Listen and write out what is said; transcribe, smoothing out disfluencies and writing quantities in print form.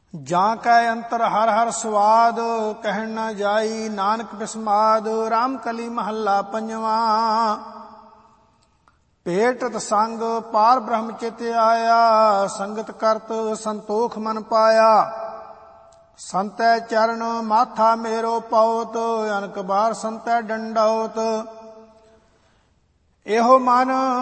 ਜਾਂ ਕੈ ਅੰਤਰ ਹਰ ਹਰ ਸਵਾਦ, ਕਹਿਣ ਨਾ ਜਾਈ ਨਾਨਕ ਬਿਸਮਾਦ। ਰਾਮ ਕਲੀ ਮਹੱਲਾ ਪੰਜਵਾਂ। ਭੇਟਤ ਸੰਗ ਪਾਰ ਬ੍ਰਹਮ ਚਿਤ ਆਇਆ, ਸੰਗਤ ਕਰਤ ਸੰਤੋਖ ਮਨ ਪਾਇਆ। ਸੰਤੈ ਚਰਨ ਮਾਥਾ ਮੇਰੋ ਪਉਤ, ਅਨਕ ਬਾਰ ਸੰਤੈ ਡੰਡਉਤ। ਇਹੋ ਮਨ